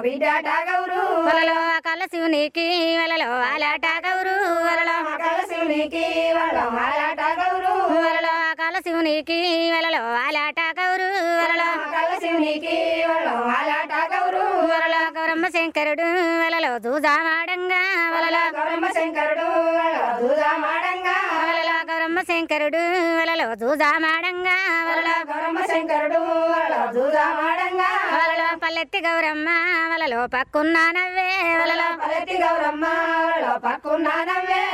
బిడ్డాట గౌరు వలలో కల శివునికి వలలో ఆలాట గౌరు వలలో కల శివునికి వలలో ఆలాట గౌరు వలలో కల శివునికి వలలో ఆలాట గౌరు వలలో కల శివునికి వలలో ఆలాట గౌరు వలలో గౌరమ్మ శంకరుడు వలలో దూజామాడంగా వలలో గౌరమ్మ శంకరుడు వలలో దూజామాడంగా వలలో గౌరమ్మ శంకరుడు వలలో దూజామాడంగా వలలో గౌరమ్మ శంకరుడు వలలో దూజామాడంగా వలలో పల్లెత్తి గౌరమ్మ వలలో పక్కున్నా నవ్వే వలలో పల్లెత్తి గౌరమ్మ వలలో పక్కున్నా నవ్వే